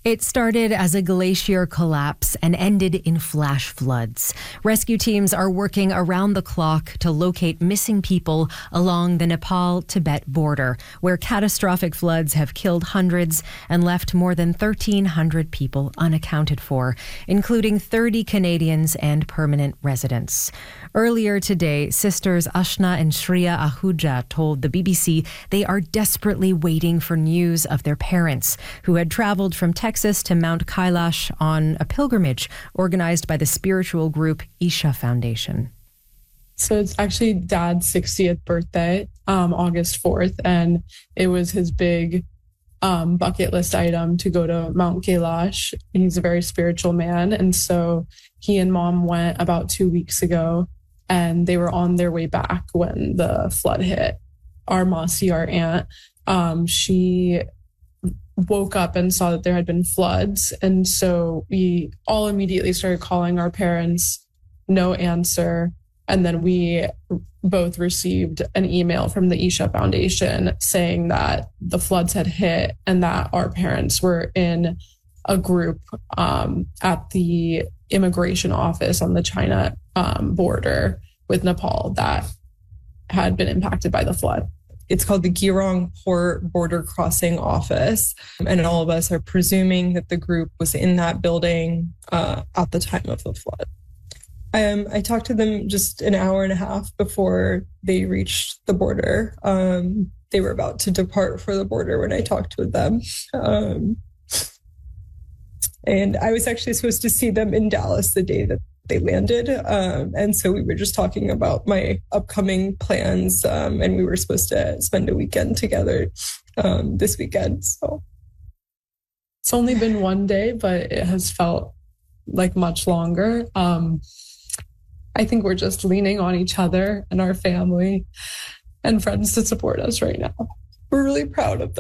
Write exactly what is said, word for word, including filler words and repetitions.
It started as a glacier collapse and ended in flash floods. Rescue teams are working around the clock to locate missing people along the Nepal-Tibet border, where catastrophic floods have killed hundreds and left more than thirteen hundred people unaccounted for, including thirty Canadians and permanent residents. Earlier today, sisters Ashna and Shreya Ahuja told the B B C they are desperately waiting for news of their parents, who had traveled from Texas to Mount Kailash on a pilgrimage organized by the spiritual group Isha Foundation. So it's actually Dad's sixtieth birthday, um, August fourth, and it was his big um, bucket list item to go to Mount Kailash. He's a very spiritual man, and so he and Mom went about two weeks ago, and they were on their way back when the flood hit. Our Masi, our aunt, um, she woke up and saw that there had been floods. And so we all immediately started calling our parents, no answer. And then we both received an email from the Isha Foundation saying that the floods had hit and that our parents were in a group um, at the immigration office on the China um, border with Nepal that had been impacted by the flood. It's called the Girong Port Border Crossing Office. And all of us are presuming that the group was in that building uh, at the time of the flood. Um, I talked to them just an hour and a half before they reached the border. Um, they were about to depart for the border when I talked with them. Um, and I was actually supposed to see them in Dallas the day that they landed. Um, and so we were just talking about my upcoming plans. Um, and we were supposed to spend a weekend together um, this weekend. So it's only been one day, but it has felt like much longer. Um, I think we're just leaning on each other and our family and friends to support us right now. We're really proud of them.